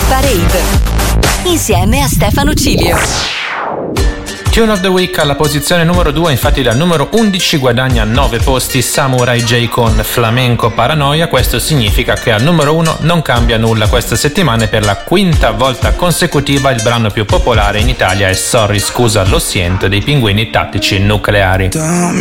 Parade insieme a Stefano Cilio. Tune of the Week alla posizione numero 2, infatti dal numero 11 guadagna 9 posti Samurai J con Flamenco Paranoia. Questo significa che al numero 1 non cambia nulla questa settimana e per la quinta volta consecutiva il brano più popolare in Italia è Sorry Scusa Lo Siento dei Pinguini Tattici Nucleari. Dammi